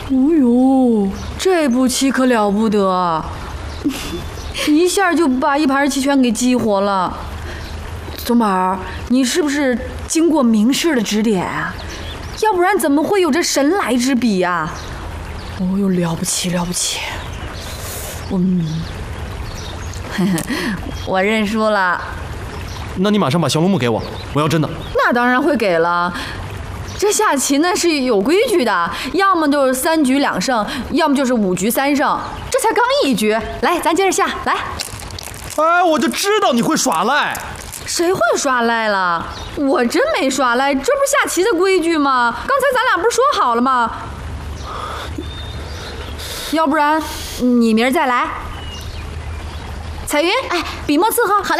哦呦，这步棋可了不得，一下就把一盘棋全给激活了。宗宝，你是不是经过名师的指点啊？要不然怎么会有这神来之笔呀？哦呦，了不起了不起！我认输了。 那你马上把降龙木给我，我要真的。 那当然会给了。这下棋呢是有规矩的，要么就是3局2胜，要么就是5局3胜。这才刚1局，来，咱接着下来。 哎，我就知道你会耍赖。 谁会耍赖了？我真没耍赖，这不是下棋的规矩吗？刚才咱俩不是说好了吗？要不然你明儿再来。彩云，哎，笔墨伺候，好嘞。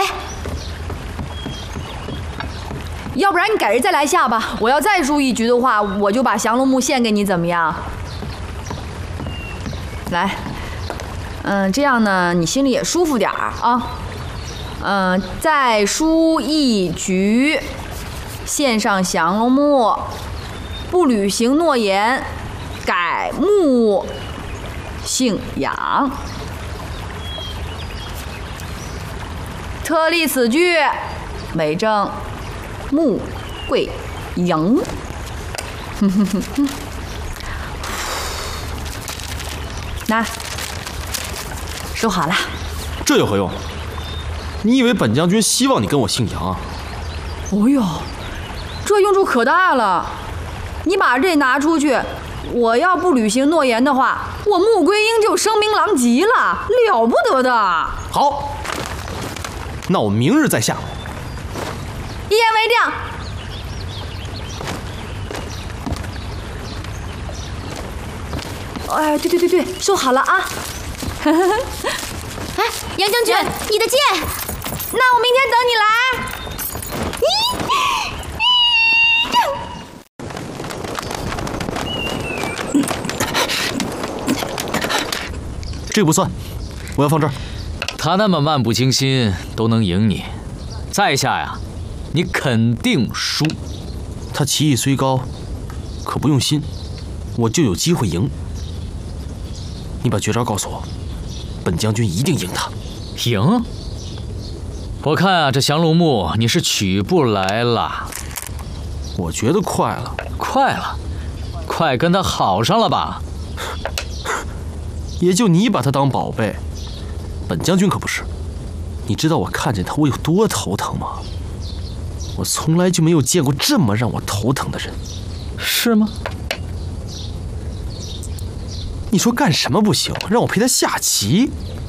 要不然你改日再来下吧。我要再输1局的话，我就把降龙木献给你，怎么样？来，这样呢，你心里也舒服点儿啊。再输1局，献上降龙木，不履行诺言，改木姓杨。特立此句，为证穆桂英。那收好了。 这有何用？你以为本将军希望你跟我姓杨啊？ 哦呦，这用处可大了！你把这拿出去，我要不履行诺言的话，我穆桂英就声名狼藉了，了不得的。 好，那我明日再下。 一言为定。哎，对，收好了啊！哎， 杨将军，你的剑。 那我明天等你来。 这不算，我要放这儿。 他那么漫不经心都能赢你，在下呀，你肯定输。 他棋艺虽高，可不用心，我就有机会赢。你把绝招告诉我，本将军一定赢他。 赢？我看啊，这降龙木你是取不来了。 我觉得快了。 快了？快跟他好上了吧？ 也就你把他当宝贝，本将军可不是。你知道我看见他我有多头疼吗？我从来就没有见过这么让我头疼的人。 是吗？ 你说干什么不行？让我陪他下棋？